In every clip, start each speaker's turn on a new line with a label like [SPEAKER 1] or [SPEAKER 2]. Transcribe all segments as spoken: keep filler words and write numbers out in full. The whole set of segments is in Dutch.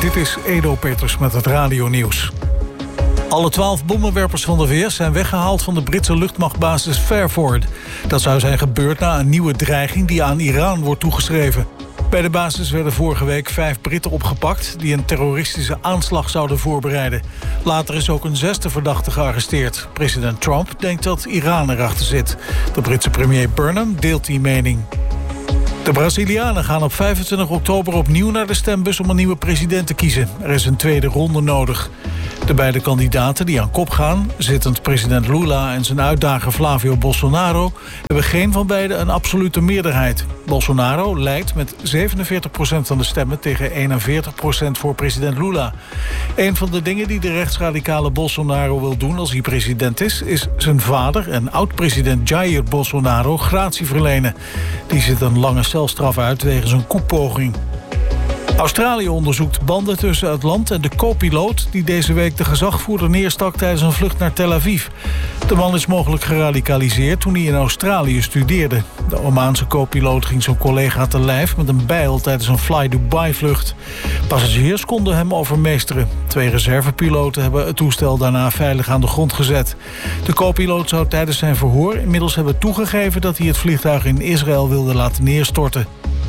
[SPEAKER 1] Dit is Edo Peters met het radionieuws. Alle twaalf bommenwerpers van de V S zijn weggehaald van de Britse luchtmachtbasis Fairford. Dat zou zijn gebeurd na een nieuwe dreiging die aan Iran wordt toegeschreven. Bij de basis werden vorige week vijf Britten opgepakt die een terroristische aanslag zouden voorbereiden. Later is ook een zesde verdachte gearresteerd. President Trump denkt dat Iran erachter zit. De Britse premier Burnham deelt die mening. De Brazilianen gaan op vijfentwintig oktober opnieuw naar de stembus om een nieuwe president te kiezen. Er is een tweede ronde nodig. De beide kandidaten die aan kop gaan, zittend president Lula en zijn uitdager Flavio Bolsonaro, hebben geen van beiden een absolute meerderheid. Bolsonaro leidt met zevenenveertig procent van de stemmen tegen eenenveertig procent voor president Lula. Een van de dingen die de rechtsradicale Bolsonaro wil doen als hij president is, is zijn vader en oud-president Jair Bolsonaro gratie verlenen. Die zit een lange celstraf uit wegens een koepoging. Australië onderzoekt banden tussen het land en de co-piloot die deze week de gezagvoerder neerstak tijdens een vlucht naar Tel Aviv. De man is mogelijk geradicaliseerd toen hij in Australië studeerde. De Omaanse co-piloot ging zijn collega te lijf met een bijl tijdens een Fly Dubai-vlucht. Passagiers konden hem overmeesteren. Twee reservepiloten hebben het toestel daarna veilig aan de grond gezet. De co-piloot zou tijdens zijn verhoor inmiddels hebben toegegeven dat hij het vliegtuig in Israël wilde laten neerstorten.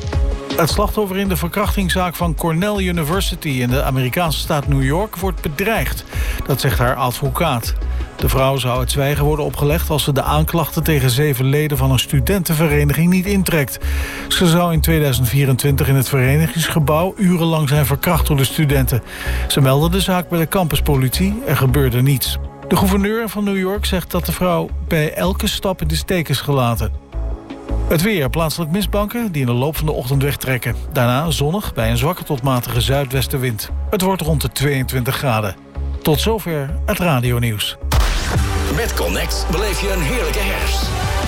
[SPEAKER 1] Het slachtoffer in de verkrachtingszaak van Cornell University in de Amerikaanse staat New York wordt bedreigd. Dat zegt haar advocaat. De vrouw zou het zwijgen worden opgelegd als ze de aanklachten tegen zeven leden van een studentenvereniging niet intrekt. Ze zou in tweeduizend vierentwintig in het verenigingsgebouw urenlang zijn verkracht door de studenten. Ze meldde de zaak bij de campuspolitie. Er gebeurde niets. De gouverneur van New York zegt dat de vrouw bij elke stap in de steek is gelaten. Het weer, plaatselijk mistbanken die in de loop van de ochtend wegtrekken. Daarna zonnig bij een zwakke tot matige zuidwestenwind. Het wordt rond de tweeëntwintig graden. Tot zover het radionieuws.
[SPEAKER 2] Met Connect beleef je een heerlijke herfst.